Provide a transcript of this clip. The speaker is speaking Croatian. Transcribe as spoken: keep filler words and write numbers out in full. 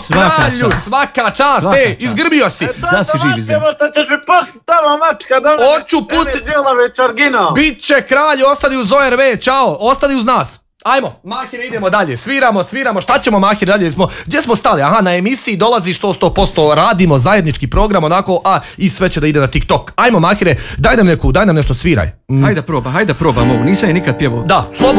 kralju, svaka čast, ej, izgrbio si. Da si živ izgleda. Evo što ćeš mi pustiti tamo mačka da ne... Hoću pusti... Đelović original. Biće kralju, ostani uz O R V, čao, ostani uz nas. Ajmo, Mahire, idemo dalje, sviramo, sviramo, šta ćemo Mahire dalje, smo, gdje smo stali, aha, na emisiji dolazi što sto posto radimo zajednički program, onako, a i sve će da ide na TikTok. Ajmo Mahire, daj nam neku, daj nam nešto sviraj. Mm. Hajde proba, hajde probam ovo, nisam je nikad pjevao. Da, slobodno.